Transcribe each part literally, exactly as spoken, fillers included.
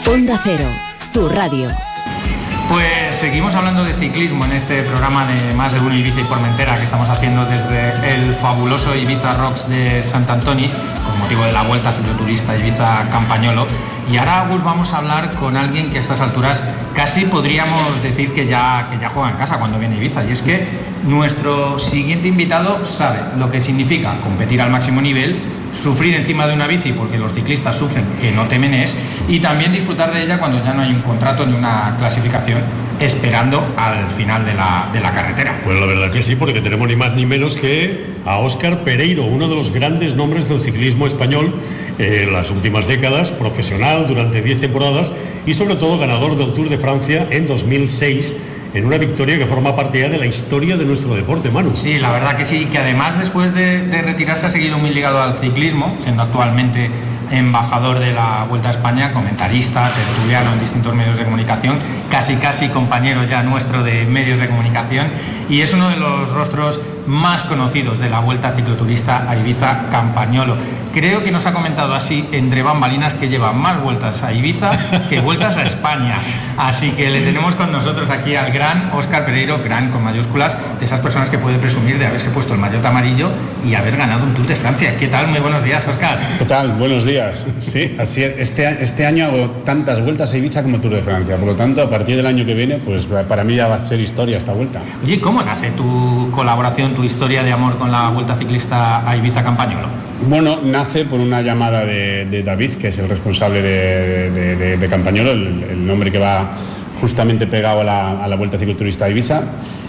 Onda Cero, tu radio. Pues seguimos hablando de ciclismo en este programa de Más de Uno Ibiza y Formentera que estamos haciendo desde el fabuloso Ibiza Rocks de Sant Antoni con motivo de la Vuelta Cicloturista Ibiza Campagnolo. Y ahora, Agus, vamos a hablar con alguien que a estas alturas casi podríamos decir que ya, que ya juega en casa cuando viene a Ibiza. Y es que nuestro siguiente invitado sabe lo que significa competir al máximo nivel, sufrir encima de una bici porque los ciclistas sufren que no temen es, y también disfrutar de ella cuando ya no hay un contrato ni una clasificación esperando al final de la, de la carretera. Pues la verdad que sí, porque tenemos ni más ni menos que a Óscar Pereiro, uno de los grandes nombres del ciclismo español en las últimas décadas, profesional durante diez temporadas y sobre todo ganador del Tour de Francia en dos mil seis, en una victoria que forma parte ya de la historia de nuestro deporte, Manu. Sí, la verdad que sí, que además después de, de retirarse ha seguido muy ligado al ciclismo, siendo actualmente embajador de la Vuelta a España, comentarista, tertuliano en distintos medios de comunicación, casi casi compañero ya nuestro de medios de comunicación, y es uno de los rostros más conocidos de la Vuelta Cicloturista a Ibiza Campagnolo. Creo que nos ha comentado así entre bambalinas que lleva más vueltas a Ibiza que vueltas a España. Así que le tenemos con nosotros aquí al gran Óscar Pereiro, gran con mayúsculas, de esas personas que puede presumir de haberse puesto el maillot amarillo y haber ganado un Tour de Francia. ¿Qué tal? Muy buenos días, Óscar. ¿Qué tal? Buenos días. Sí, así es. Este, este año hago tantas vueltas a Ibiza como Tour de Francia. Por lo tanto, a partir del año que viene, pues para mí ya va a ser historia esta vuelta. Oye, ¿cómo nace tu colaboración, tu historia de amor con la Vuelta Ciclista a Ibiza Campagnolo? Bueno, nace por una llamada de, de David, que es el responsable de, de, de, de Campagnolo, el, el nombre que va justamente pegado a la, a la Vuelta Cicloturista a Ibiza.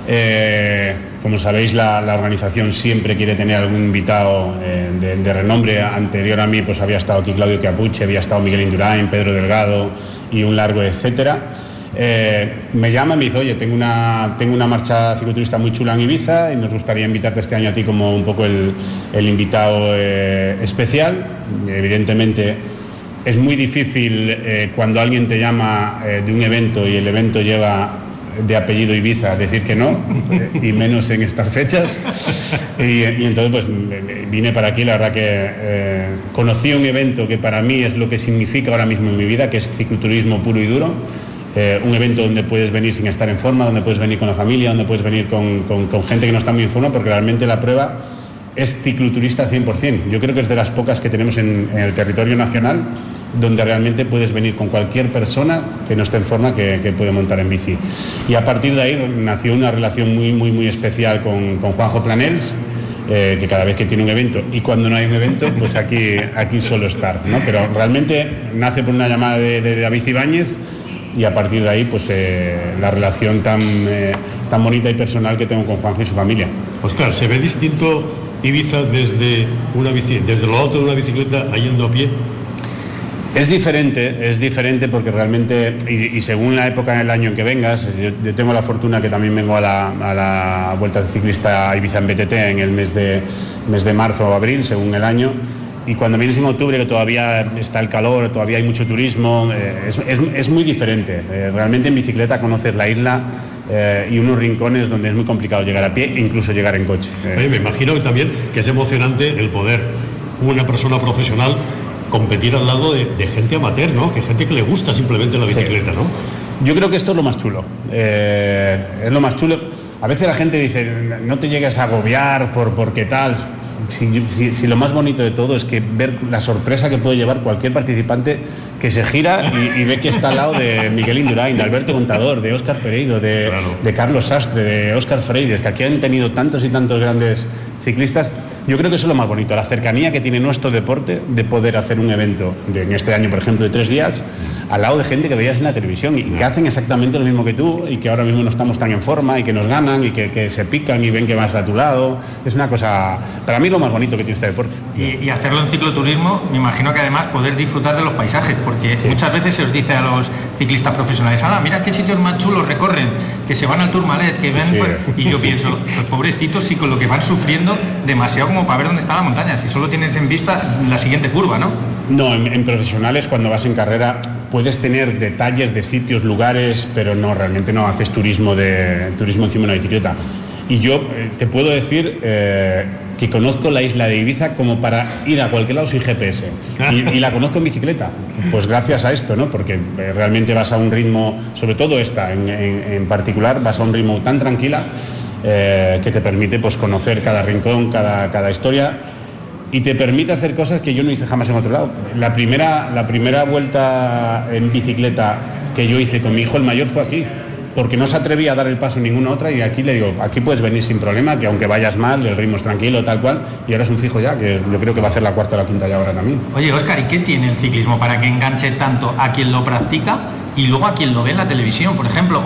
Eh, como sabéis, la, la organización siempre quiere tener algún invitado eh, de, de renombre. Anterior a mí pues había estado aquí Claudio Chiapucci, había estado Miguel Indurain, Pedro Delgado y un largo etcétera. Eh, me llama y me dice, oye, tengo una, tengo una marcha cicloturista muy chula en Ibiza y nos gustaría invitarte este año a ti como un poco el, el invitado eh, especial. Evidentemente es muy difícil eh, cuando alguien te llama eh, de un evento y el evento lleva de apellido Ibiza decir que no, eh, y menos en estas fechas. Y, y entonces pues vine para aquí. La verdad que eh, conocí un evento que para mí es lo que significa ahora mismo en mi vida, que es cicloturismo puro y duro. Eh, un evento donde puedes venir sin estar en forma, donde puedes venir con la familia, donde puedes venir con, con, con gente que no está muy en forma, porque realmente la prueba es cicloturista al cien por ciento. Yo creo que es de las pocas que tenemos en, en el territorio nacional donde realmente puedes venir con cualquier persona que no esté en forma que, que puede montar en bici. Y a partir de ahí nació una relación muy, muy, muy especial con, con Juanjo Planels, eh, que cada vez que tiene un evento, y cuando no hay un evento, pues aquí, aquí suelo estar, ¿no? Pero realmente nace por una llamada de, de David Ibáñez, y a partir de ahí pues eh, la relación tan, eh, tan bonita y personal que tengo con Juanjo y su familia. Óscar, ¿se ve distinto Ibiza desde, una bici, desde lo alto de una bicicleta yendo a pie? Es diferente, es diferente porque realmente, y, y según la época del año en que vengas, yo, yo tengo la fortuna que también vengo a la, a la Vuelta Ciclista a Ibiza en B T T en el mes de, mes de marzo o abril, según el año. Y cuando vienes en octubre, que todavía está el calor, todavía hay mucho turismo, eh, es, es, es muy diferente. Eh, realmente en bicicleta conoces la isla eh, y unos rincones donde es muy complicado llegar a pie e incluso llegar en coche. Eh. Oye, me imagino que también que es emocionante el poder, una persona profesional, competir al lado de, de gente amateur, ¿no? Que gente que le gusta simplemente la bicicleta, sí. ¿No? Yo creo que esto es lo más chulo. Eh, es lo más chulo. A veces la gente dice, no te llegues a agobiar por, por qué tal. Si, si, si lo más bonito de todo es que ver la sorpresa que puede llevar cualquier participante que se gira y, y ve que está al lado de Miguel Indurain, de Alberto Contador, de Óscar Pereiro, de, claro. de Carlos Sastre, de Óscar Freires, que aquí han tenido tantos y tantos grandes ciclistas. Yo creo que eso es lo más bonito, la cercanía que tiene nuestro deporte de poder hacer un evento, de, en este año por ejemplo, de tres días, al lado de gente que veías en la televisión y que hacen exactamente lo mismo que tú y que ahora mismo no estamos tan en forma y que nos ganan y que, que se pican y ven que vas a tu lado. Es una cosa, para mí, lo más bonito que tiene este deporte. Y, y hacerlo en cicloturismo, me imagino que además poder disfrutar de los paisajes, porque sí. Muchas veces se os dice a los ciclistas profesionales, ah, mira qué sitios más chulos recorren, que se van al Tourmalet, que ven... Sí. Pues... Y yo pienso, los pobrecitos sí con lo que van sufriendo demasiado como para ver dónde está la montaña, si solo tienes en vista la siguiente curva, ¿no? No, en, en profesionales cuando vas en carrera puedes tener detalles de sitios, lugares, pero no, realmente no haces turismo de turismo encima de una bicicleta. Y yo eh, te puedo decir eh, que conozco la isla de Ibiza como para ir a cualquier lado sin G P S. Y, y la conozco en bicicleta, pues gracias a esto, ¿no? Porque eh, realmente vas a un ritmo, sobre todo esta en, en, en particular, vas a un ritmo tan tranquila eh, que te permite pues conocer cada rincón, cada, cada historia, y te permite hacer cosas que yo no hice jamás en otro lado. La primera, la primera vuelta en bicicleta que yo hice con mi hijo el mayor fue aquí, porque no se atrevía a dar el paso en ninguna otra, y aquí le digo, aquí puedes venir sin problema, que aunque vayas mal, el ritmo es tranquilo, tal cual, y ahora es un fijo ya, que yo creo que va a hacer la cuarta o la quinta ya ahora también. Oye, Óscar, ¿y qué tiene el ciclismo para que enganche tanto a quien lo practica y luego a quien lo ve en la televisión, por ejemplo?